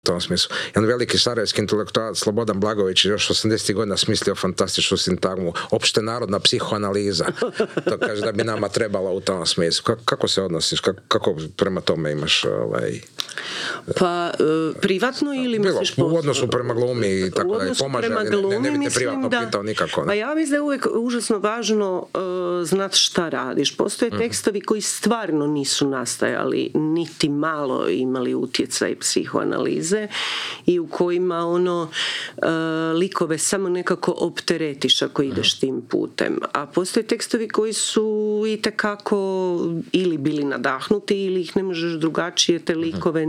tom smislu. Jedan veliki sarajevski intelektualac Slobodan Blagović još 80. godina smislio fantastičnu sintagmu, opšte narodna psihoanaliza. To kaže da bi nama trebala u tom smislu. Kako se odnosiš? Kako prema tome imaš Pa privatno ili misliš u odnosu prema glumi i tako da pomaže, ne bi te privatno pitao nikako. Ne? Pa ja mislim da je uvijek užasno važno znati šta radiš. Postoje tekstovi koji stvarno nisu nastajali, niti malo imali utjecaj psihoanalize i u kojima likove samo nekako opteretiš ako ideš tim putem. A postoje tekstovi koji su itekako ili bili nadahnuti ili ih ne možeš drugačije te likove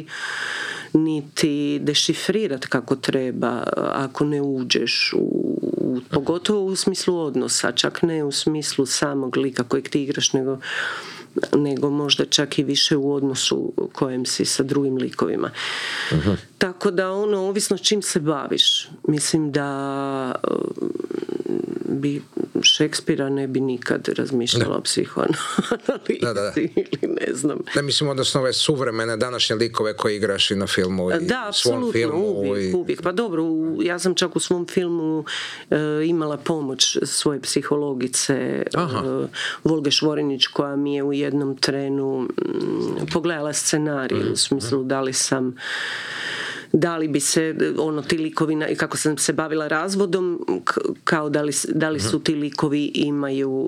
niti dešifrirati kako treba ako ne uđeš pogotovo u smislu odnosa, čak ne u smislu samog lika kojeg ti igraš, nego možda čak i više u odnosu kojem si sa drugim likovima. Tako da ovisno čim se baviš. Mislim da bi Šekspira ne bi nikad razmišljala o psihoanalizi ili ne znam. Ne mislim odnosno ove suvremene današnje likove koje igraš i na filmu i da, svom filmu. Uvijek. Pa dobro, ja sam čak u svom filmu imala pomoć svoje psihologice Volge Švorinić koja mi je u jednom trenu pogledala scenarij u smislu da li bi se ti likovi, kako sam se bavila razvodom, kao da li su ti likovi imaju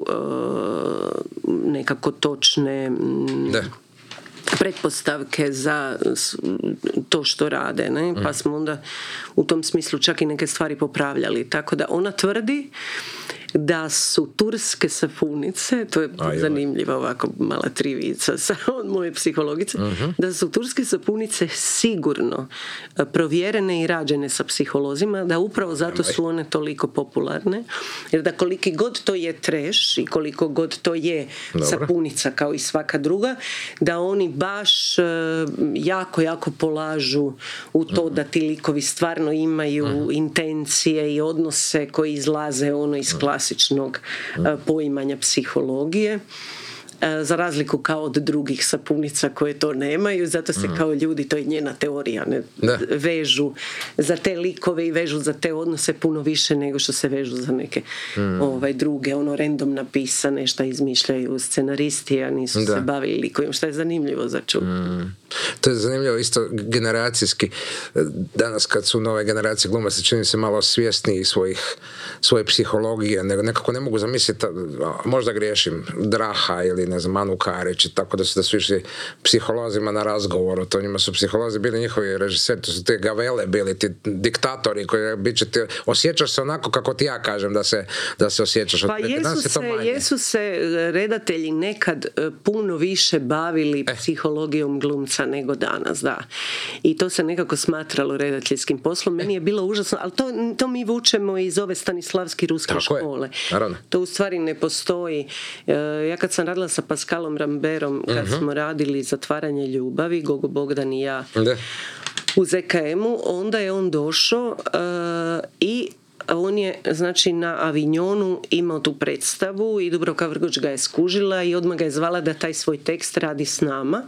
nekako točne pretpostavke za to što rade, ne? Pa smo onda u tom smislu čak i neke stvari popravljali. Tako da ona tvrdi da su turske sapunice, to je zanimljiva ovako mala trivica od moje psihologice, da su turske sapunice sigurno provjerene i rađene sa psiholozima, da upravo zato su one toliko popularne, jer da koliki god to je trash i koliko god to je sapunica kao i svaka druga, da oni baš jako, jako polažu u to da ti likovi stvarno imaju intencije i odnose koji izlaze iz klasičnog poimanja psihologije, za razliku kao od drugih sapunica koje to nemaju, zato se kao ljudi, to je njena teorija, vežu za te likove i vežu za te odnose puno više nego što se vežu za neke druge, random napisane, šta izmišljaju scenaristi, a nisu se bavili likovima, što je zanimljivo za čuti. To je zanimljivo isto generacijski. Danas kad su nove generacije glumaca čini se malo svjesniji svoje psihologije, nego nekako ne mogu zamisliti, možda griješim, Draha ili ne znam, Anu Karić, tako da su išli psiholozima na razgovoru, to njima su psiholozi bili njihovi režiseri, to su te gavele bili, ti diktatori koji osjećaš se onako kako ti ja kažem da se osjećaš. Pa jesu se redatelji nekad puno više bavili psihologijom glumca nego danas, da. I to se nekako smatralo redateljskim poslom. Meni je bilo užasno, ali to mi vučemo iz ove Stanislavski ruske škole. To u stvari ne postoji. Ja kad sam radila sa Pascalom Ramberom, kad smo radili Zatvaranje ljubavi, Gogo Bogdan i ja u ZKM-u, onda je on došao i on je, znači, na Avignonu imao tu predstavu i Dubravka Vrgoč ga je skužila i odmah ga je zvala da taj svoj tekst radi s nama.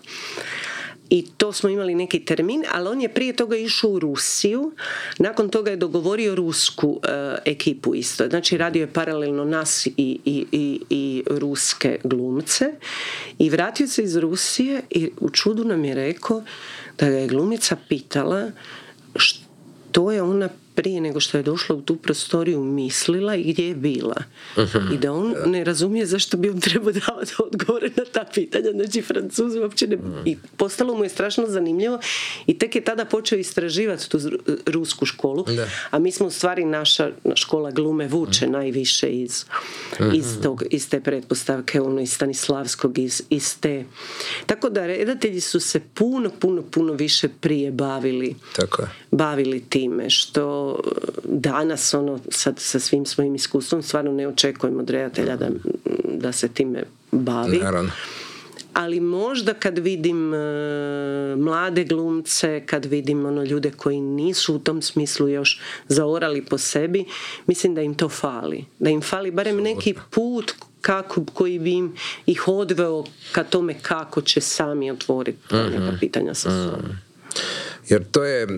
I to smo imali neki termin, ali on je prije toga išao u Rusiju, nakon toga je dogovorio rusku ekipu isto. Znači radio je paralelno nas i ruske glumce i vratio se iz Rusije i u čudu nam je rekao da ga je glumica pitala što je ona prije nego što je došla u tu prostoriju mislila i gdje je bila. I da on ne razumije zašto bi on trebao davati odgovore na ta pitanja. Znači, Francuz uopće ne... I postalo mu je strašno zanimljivo i tek je tada počeo istraživati tu rusku školu. A mi smo u stvari, naša škola glume vuče najviše iz te pretpostavke, iz Stanislavskog, iz te... Tako da redatelji su se puno više prije bavili time, što danas sad sa svim svojim iskustvom stvarno ne očekujemo od redatelja da se time bavi. Naravno. Ali možda kad vidim mlade glumce, kad vidim ljude koji nisu u tom smislu još zaorali po sebi, mislim da im to fali. Da im fali barem neki put koji bi ih odveo ka tome kako će sami otvoriti neka pitanja sa sobom. Jer to je